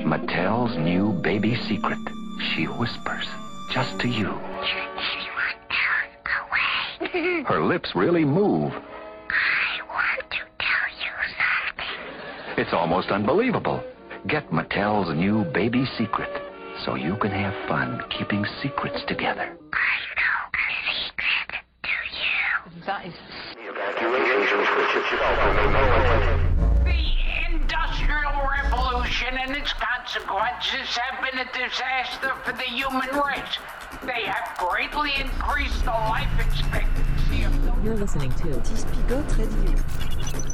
Mattel's new baby secret. She whispers, just to you. Her lips really move. I want to tell you something. It's almost unbelievable. Get Mattel's new baby secret so you can have fun keeping secrets together. I know a secret, do you? That is... The Industrial Revolution and its consequences have been a disaster for the human race. They have greatly increased the life expectancy of... You're listening to Pigote Radio.